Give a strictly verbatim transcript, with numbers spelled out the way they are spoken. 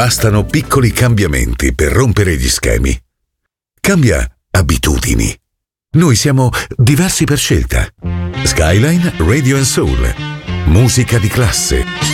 Bastano piccoli cambiamenti per rompere gli schemi. Cambia abitudini. Noi siamo diversi per scelta. Skyline Radio and Soul. Musica di classe.